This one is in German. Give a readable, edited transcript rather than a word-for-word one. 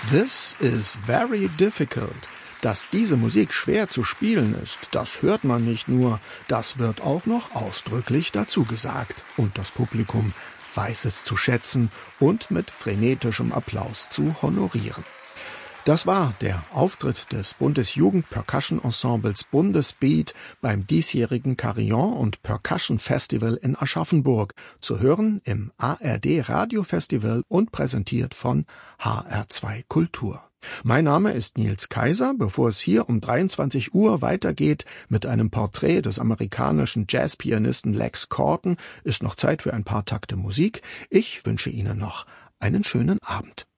This is very difficult. Dass diese Musik schwer zu spielen ist, das hört man nicht nur, das wird auch noch ausdrücklich dazu gesagt. Und das Publikum weiß es zu schätzen und mit frenetischem Applaus zu honorieren. Das war der Auftritt des Bundesjugend-Percussion-Ensembles Bundesbeat beim diesjährigen Carillon- und Percussion-Festival in Aschaffenburg, zu hören im ARD-Radiofestival und präsentiert von HR2 Kultur. Mein Name ist Nils Kaiser. Bevor es hier um 23 Uhr weitergeht mit einem Porträt des amerikanischen Jazzpianisten Lex Corton, ist noch Zeit für ein paar Takte Musik. Ich wünsche Ihnen noch einen schönen Abend.